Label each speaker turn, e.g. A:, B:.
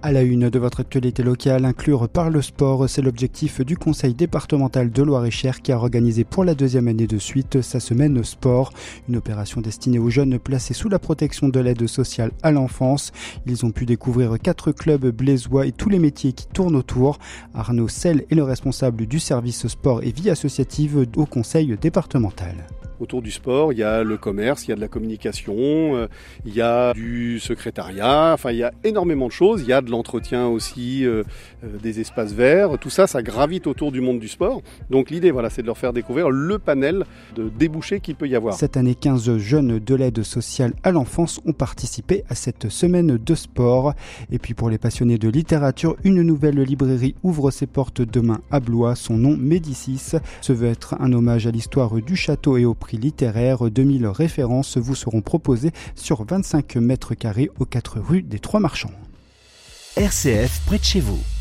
A: À la une de votre actualité locale, inclure par le sport, c'est l'objectif du Conseil départemental de Loir-et-Cher qui a organisé pour la deuxième année de suite sa semaine sport. Une opération destinée aux jeunes placés sous la protection de l'aide sociale à l'enfance. Ils ont pu découvrir 4 clubs blésois et tous les métiers qui tournent autour. Arnaud Selle est le responsable du service sport et vie associative au Conseil départemental.
B: Autour du sport, il y a le commerce, il y a de la communication, il y a du secrétariat, il y a énormément de choses. Il y a de l'entretien aussi, des espaces verts. Tout ça, ça gravite autour du monde du sport. Donc l'idée, c'est de leur faire découvrir le panel de débouchés qu'il peut y avoir.
A: Cette année, 15 jeunes de l'aide sociale à l'enfance ont participé à cette semaine de sport. Et puis pour les passionnés de littérature, une nouvelle librairie ouvre ses portes demain à Blois. Son nom, Médicis, se veut être un hommage à l'histoire du château et au prix littéraire. 2000 références vous seront proposées sur 25 mètres carrés aux 4 rues des Trois Marchands.
C: RCF près de chez vous.